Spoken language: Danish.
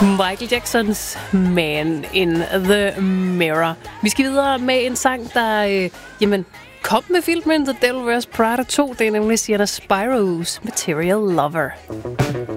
Michael Jacksons Man in the Mirror. Vi skal videre med en sang, der kom med filmen The Devil Wears Prada 2. Det er nemlig Sienna Spiro's Material Lover.